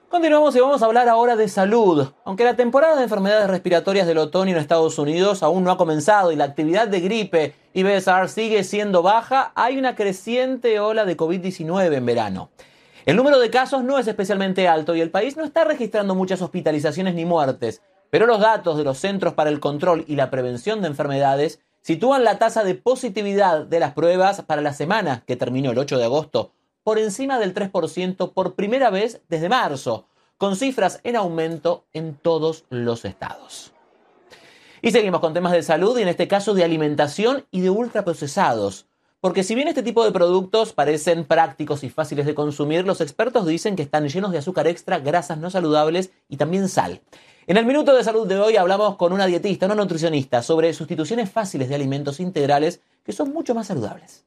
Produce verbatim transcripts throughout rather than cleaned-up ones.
Continuamos y vamos a hablar ahora de salud. Aunque la temporada de enfermedades respiratorias del otoño en Estados Unidos aún no ha comenzado y la actividad de gripe y B S R sigue siendo baja, hay una creciente ola de COVID diecinueve en verano. El número de casos no es especialmente alto y el país no está registrando muchas hospitalizaciones ni muertes, pero los datos de los Centros para el Control y la Prevención de Enfermedades sitúan la tasa de positividad de las pruebas para la semana que terminó el ocho de agosto por encima del tres por ciento por primera vez desde marzo, con cifras en aumento en todos los estados. Y seguimos con temas de salud y en este caso de alimentación y de ultraprocesados. Porque si bien este tipo de productos parecen prácticos y fáciles de consumir, los expertos dicen que están llenos de azúcar extra, grasas no saludables y también sal. En el Minuto de Salud de hoy hablamos con una dietista, una nutricionista, sobre sustituciones fáciles de alimentos integrales que son mucho más saludables.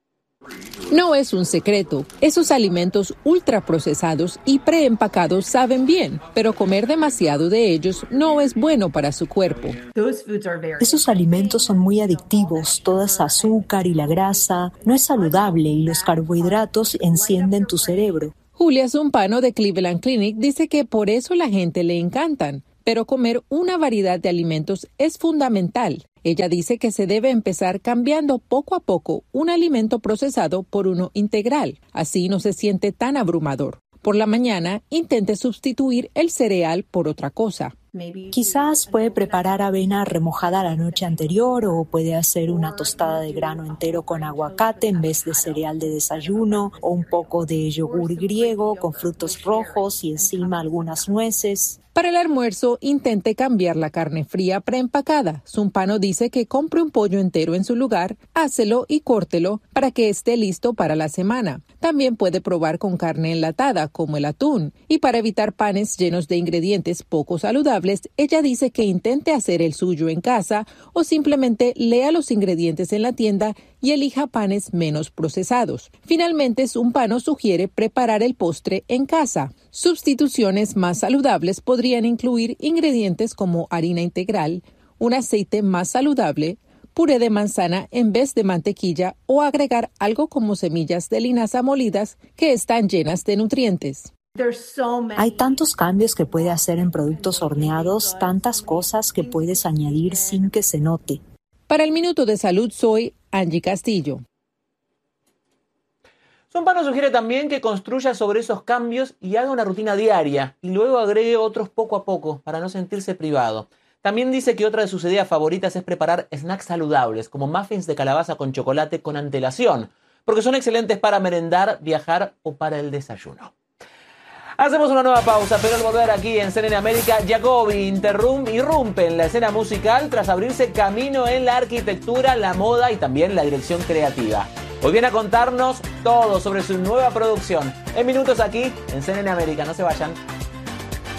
No es un secreto, esos alimentos ultraprocesados y preempacados saben bien, pero comer demasiado de ellos no es bueno para su cuerpo. Esos alimentos son muy adictivos, toda esa azúcar y la grasa no es saludable y los carbohidratos encienden tu cerebro. Julia Zumpano de Cleveland Clinic dice que por eso la gente le encantan, pero comer una variedad de alimentos es fundamental. Ella dice que se debe empezar cambiando poco a poco un alimento procesado por uno integral. Así no se siente tan abrumador. Por la mañana, intente sustituir el cereal por otra cosa. Quizás puede preparar avena remojada la noche anterior o puede hacer una tostada de grano entero con aguacate en vez de cereal de desayuno o un poco de yogur griego con frutos rojos y encima algunas nueces. Para el almuerzo, intente cambiar la carne fría preempacada. Zumpano dice que compre un pollo entero en su lugar, hácelo y córtelo para que esté listo para la semana. También puede probar con carne enlatada, como el atún. Y para evitar panes llenos de ingredientes poco saludables, ella dice que intente hacer el suyo en casa o simplemente lea los ingredientes en la tienda y elija panes menos procesados. Finalmente, Zumpano sugiere preparar el postre en casa. Sustituciones más saludables podrían incluir ingredientes como harina integral, un aceite más saludable, puré de manzana en vez de mantequilla o agregar algo como semillas de linaza molidas que están llenas de nutrientes. Hay tantos cambios que puede hacer en productos horneados, tantas cosas que puedes añadir sin que se note. Para el Minuto de Salud soy Angie Castillo. Zumpano sugiere también que construya sobre esos cambios y haga una rutina diaria y luego agregue otros poco a poco para no sentirse privado. También dice que otra de sus ideas favoritas es preparar snacks saludables como muffins de calabaza con chocolate con antelación, porque son excelentes para merendar, viajar o para el desayuno. Hacemos una nueva pausa, pero al volver aquí en C N N América, Jacoby interrumpe, irrumpe en la escena musical tras abrirse camino en la arquitectura, la moda y también la dirección creativa. Hoy viene a contarnos todo sobre su nueva producción. En minutos aquí en C N N América, no se vayan.